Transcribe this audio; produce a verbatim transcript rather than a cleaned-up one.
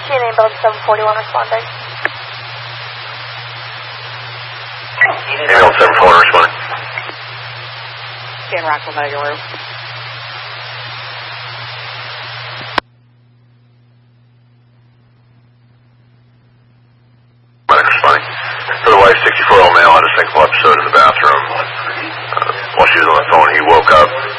G N A Build seven forty-one responding. Build seven forty-one responding. San Rockwell Megaloo. Responding. For the wife, sixty-four-year-old male had a single episode in the bathroom. Uh, while she was on the phone, he woke up.